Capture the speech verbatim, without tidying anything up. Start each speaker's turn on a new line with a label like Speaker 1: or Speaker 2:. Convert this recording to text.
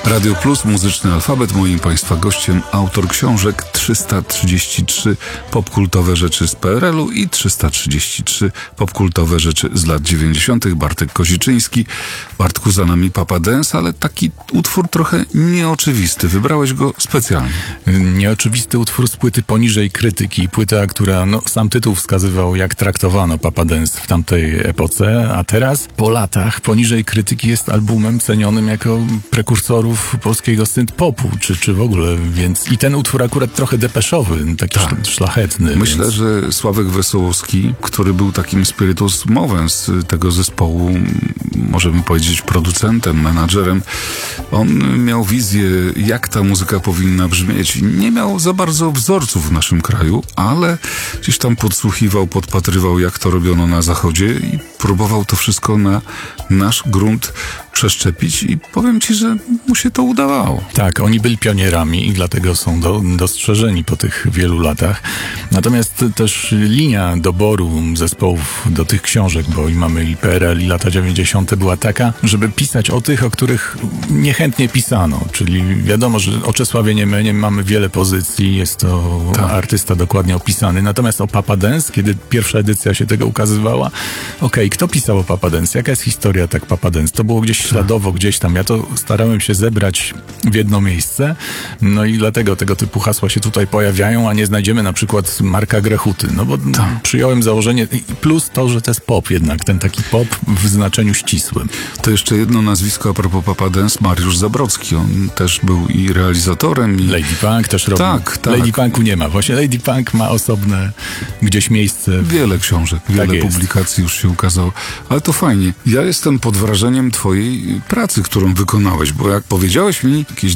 Speaker 1: Radio Plus, Muzyczny Alfabet. Moim Państwa gościem autor książek trzysta trzydzieści trzy popkultowe rzeczy z P R L u i trzysta trzydzieści trzy popkultowe rzeczy z lat dziewięćdziesiątych. Bartek Koziczyński. Bartku, za nami Papa Dance, ale taki utwór trochę nieoczywisty. Wybrałeś go specjalnie.
Speaker 2: Nieoczywisty utwór z płyty Poniżej krytyki. Płyta, która, no, sam tytuł wskazywał, jak traktowano Papa Dance w tamtej epoce, a teraz, po latach, Poniżej krytyki jest albumem cenionym jako prekursorów polskiego synth-popu, czy, czy w ogóle, więc i ten utwór akurat trochę depeszowy, taki tak. szlachetny.
Speaker 1: Myślę,
Speaker 2: więc...
Speaker 1: że Sławek Wesołowski, który był takim spiritus movens tego zespołu, możemy powiedzieć producentem, menadżerem, on miał wizję, jak ta muzyka powinna brzmieć. Nie miał za bardzo wzorców w naszym kraju, ale gdzieś tam podsłuchiwał, podpatrywał, jak to robiono na zachodzie i próbował to wszystko na nasz grunt przeszczepić i powiem ci, że mu się to udawało.
Speaker 2: Tak, oni byli pionierami i dlatego są do, dostrzeżeni po tych wielu latach. Natomiast też linia doboru zespołów do tych książek, bo i mamy i P R L, i lata dziewięćdziesiąte była taka, żeby pisać o tych, o których niechętnie pisano. Czyli wiadomo, że o Czesławie Niemeniem mamy wiele pozycji, jest to tak. artysta dokładnie opisany. Natomiast o Papa Dance, kiedy pierwsza edycja się tego ukazywała, okej, okay, kto pisał o Papa Dance? Jaka jest historia tak Papa Dance? To było gdzieś śladowo, gdzieś tam. Ja to starałem się zebrać w jedno miejsce, no i dlatego tego typu hasła się tutaj pojawiają, a nie znajdziemy na przykład Marka Grechuty, no bo tak. przyjąłem założenie, plus to, że to jest pop jednak, ten taki pop w znaczeniu ścisłym.
Speaker 1: To jeszcze jedno nazwisko a propos Papa Dance, Mariusz Zabrocki. On też był i realizatorem. I...
Speaker 2: Lady Punk też robił.
Speaker 1: Tak, tak.
Speaker 2: Lady Punku nie ma. Właśnie Lady Punk ma osobne gdzieś miejsce.
Speaker 1: Wiele książek, wiele
Speaker 2: tak
Speaker 1: publikacji już się ukazało. Ale to fajnie. Ja jestem pod wrażeniem twojej pracy, którą wykonałeś, bo jak powiedziałeś mi jakieś